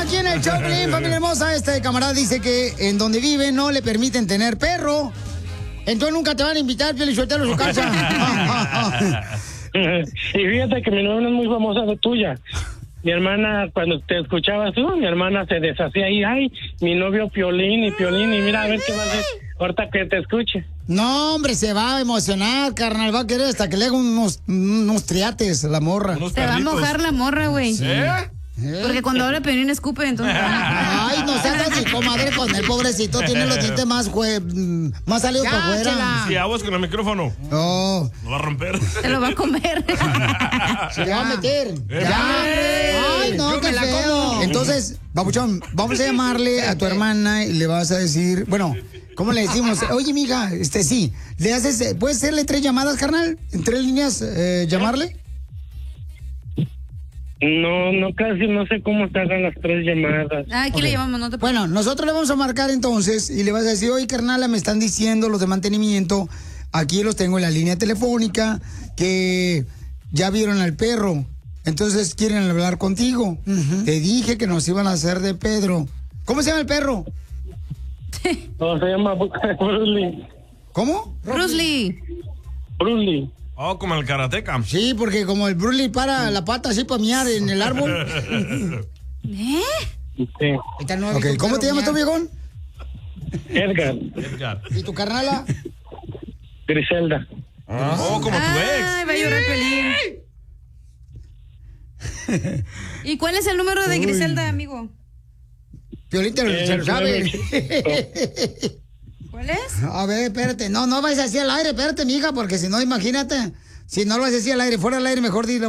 aquí en el show, familia hermosa. Este camarada dice que en donde vive no le permiten tener perro. Entonces nunca te van a invitar, Piolichotelo, a su casa. Y fíjate que mi novia es muy famosa de tuya. Mi hermana, cuando te escuchabas tú, mi hermana se deshacía ahí. Ay, mi novio Piolín, y mira a ver qué va a hacer ahorita que te escuche. No, hombre, se va a emocionar, carnal. Va a querer hasta que le haga unos triates la morra. Te va a mojar la morra, güey. ¿Sí? Porque cuando habla Piolín escupe, entonces... Ay, no seas así, comadre, con el pobrecito. Tiene los dientes más salidos para afuera. Sí, aguas con el micrófono. No. Lo va a romper. Se lo va a comer. Se le va a meter. Ya. Ay, no, qué feo. Entonces, babuchón, vamos a llamarle a tu hermana y le vas a decir... Bueno, ¿cómo le decimos? Oye, mija, sí. ¿Le haces, puedes hacerle 3 llamadas, carnal? ¿En 3 líneas llamarle? No, casi no sé cómo se hagan las 3 llamadas. Aquí le llamamos, no te... Bueno, nosotros le vamos a marcar entonces y le vas a decir, oye, carnala, me están diciendo los de mantenimiento, aquí los tengo en la línea telefónica, que ya vieron al perro, entonces quieren hablar contigo. Te dije que nos iban a hacer de Pedro. ¿Cómo se llama el perro? No, se llama Bruce Lee. ¿Cómo? Bruce Lee. Bruce Lee. Oh, como el karateca. Sí, porque como el Bruce Lee para la pata así para miar en el árbol. ¿Eh? Sí. Okay. ¿Cómo te llamas tú, viejón? Edgar. ¿Y tu carnala? Griselda. Oh, como tu ex. Ay, va a llorar Piolín. ¿Y cuál es el número de Griselda, amigo? Piolín se lo sabe. ¿Cuál es? A ver, espérate. No vayas así al aire, espérate, mija, porque si no, imagínate. Si no lo vas a decir al aire, fuera al aire, mejor dilo.